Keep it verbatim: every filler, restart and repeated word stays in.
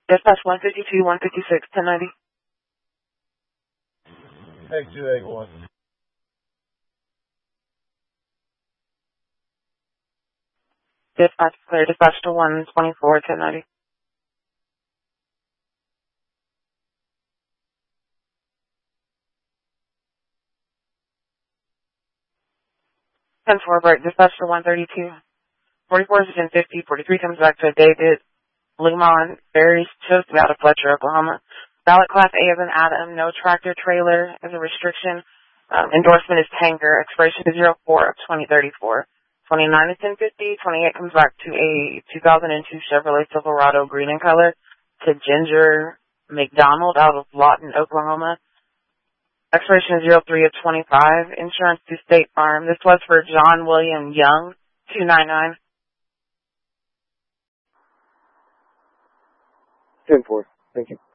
Dispatch one fifty-two, one fifty-six, ten ninety. Take two eight one. Dispatch clear. Dispatch to one twenty-four, ten ninety. ten four, break. Dispatch to one thirty-two. forty-four is ten fifty. forty-three comes back to David Lumon, Berries, just out of Fletcher, Oklahoma. Ballot Class A as an Adam. No tractor trailer as a restriction. Um, endorsement is tanker. Expiration is zero four of twenty thirty-four. twenty-nine is ten fifty. twenty-eight comes back to a two thousand two Chevrolet Silverado green in color to Ginger McDonald out of Lawton, Oklahoma. Expiration is zero three of twenty-five. Insurance to State Farm. This was for John William Young, two ninety-nine. ten four. Thank you.